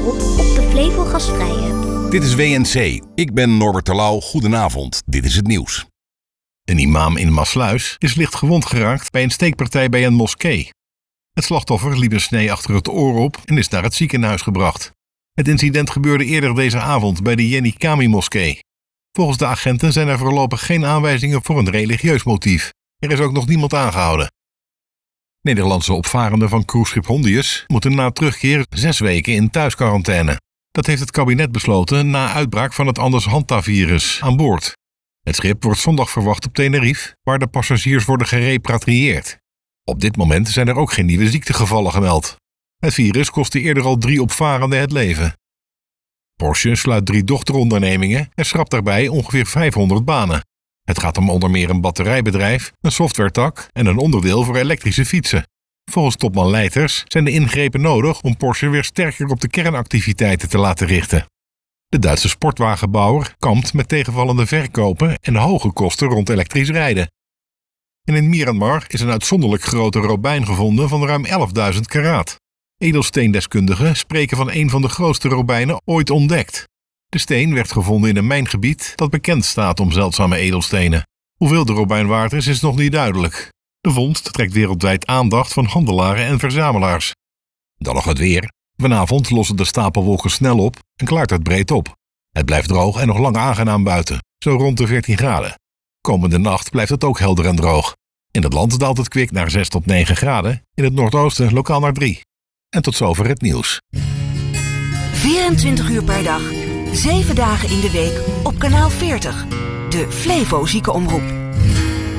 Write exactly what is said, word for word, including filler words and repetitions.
omroep op de Flevo Gastvrije. Dit is W N C. Ik ben Norbert Terlouw. Goedenavond. Dit is het nieuws. Een imam in Maassluis is licht gewond geraakt bij een steekpartij bij een moskee. Het slachtoffer liep een snee achter het oor op en is naar het ziekenhuis gebracht. Het incident gebeurde eerder deze avond bij de Yenny Kami moskee. Volgens de agenten zijn er voorlopig geen aanwijzingen voor een religieus motief. Er is ook nog niemand aangehouden. Nederlandse opvarenden van cruiseschip Hondius moeten na terugkeer zes weken in thuisquarantaine. Dat heeft het kabinet besloten na uitbraak van het Anders Hanta-virus aan boord. Het schip wordt zondag verwacht op Tenerife, waar de passagiers worden gerepatrieerd. Op dit moment zijn er ook geen nieuwe ziektegevallen gemeld. Het virus kostte eerder al drie opvarenden het leven. Porsche sluit drie dochterondernemingen en schrapt daarbij ongeveer vijfhonderd banen. Het gaat om onder meer een batterijbedrijf, een softwaretak en een onderdeel voor elektrische fietsen. Volgens topman Leiters zijn de ingrepen nodig om Porsche weer sterker op de kernactiviteiten te laten richten. De Duitse sportwagenbouwer kampt met tegenvallende verkopen en hoge kosten rond elektrisch rijden. En in Myanmar is een uitzonderlijk grote robijn gevonden van ruim elfduizend karaat. Edelsteendeskundigen spreken van een van de grootste robijnen ooit ontdekt. De steen werd gevonden in een mijngebied dat bekend staat om zeldzame edelstenen. Hoeveel de robijn waard is, is nog niet duidelijk. De vondst trekt wereldwijd aandacht van handelaren en verzamelaars. Dan nog het weer. Vanavond lossen de stapelwolken snel op en klaart het breed op. Het blijft droog en nog lang aangenaam buiten, zo rond de veertien graden. Komende nacht blijft het ook helder en droog. In het land daalt het kwik naar zes tot negen graden, in het noordoosten lokaal naar drie. En tot zover het nieuws. vierentwintig uur per dag, zeven dagen in de week op kanaal veertig. De Flevo Ziekenomroep.